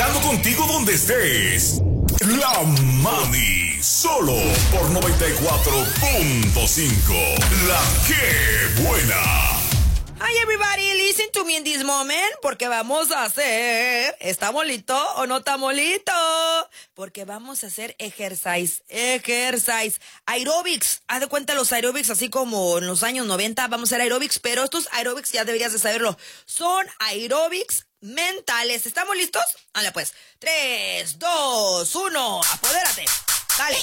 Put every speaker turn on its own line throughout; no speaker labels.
conectando contigo donde estés. La Mami, solo por 94.5. La que buena.
Hi everybody, listen to me in this moment, porque vamos a hacer, ¿estamos listos o no estamos listos? Porque vamos a hacer exercise, aerobics. Haz de cuenta los aerobics, así como en los años 90 vamos a hacer aerobics, pero estos aerobics ya deberías de saberlo, son aerobics mentales. ¿Estamos listos? Dale pues, 3, 2, 1, apodérate. Dale.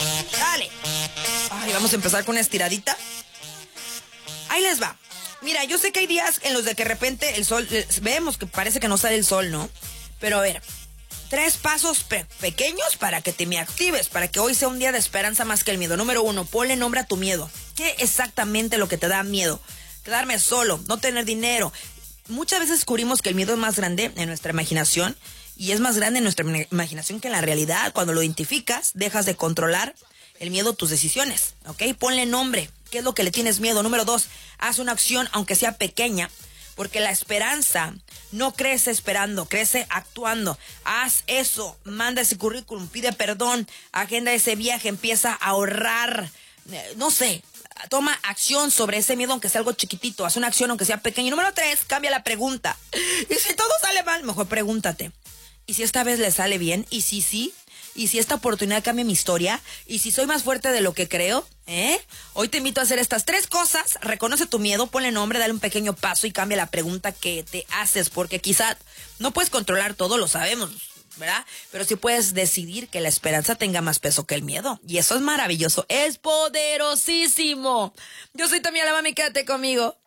Ay, vamos a empezar con una estiradita. Ahí les va. Mira, yo sé que hay días en los de que de repente el sol, vemos que parece que no sale el sol, ¿no? Pero a ver, 3 pasos pequeños para que te me actives, para que hoy sea un día de esperanza más que el miedo. Número 1, ponle nombre a tu miedo. ¿Qué es exactamente lo que te da miedo? Quedarme solo, no tener dinero. Muchas veces descubrimos que el miedo es más grande en nuestra imaginación y es más grande en nuestra imaginación que en la realidad. Cuando lo identificas, dejas de controlar el miedo tus decisiones, ¿ok? Ponle nombre. ¿Qué es lo que le tienes miedo? Número 2, haz una acción aunque sea pequeña, porque la esperanza no crece esperando, crece actuando. Haz eso, manda ese currículum, pide perdón, agenda ese viaje, empieza a ahorrar, no sé, toma acción sobre ese miedo aunque sea algo chiquitito, haz una acción aunque sea pequeña. Y número 3, cambia la pregunta. Y si todo sale mal, mejor pregúntate. ¿Y si esta vez le sale bien? ¿Y si sí? ¿Y si esta oportunidad cambia mi historia? ¿Y si soy más fuerte de lo que creo? Hoy te invito a hacer estas 3 cosas. Reconoce tu miedo, ponle nombre, dale un pequeño paso y cambia la pregunta que te haces. Porque quizá no puedes controlar todo, lo sabemos, ¿verdad? Pero sí puedes decidir que la esperanza tenga más peso que el miedo. Y eso es maravilloso. Es poderosísimo. Yo soy Tommy la Mami, quédate conmigo.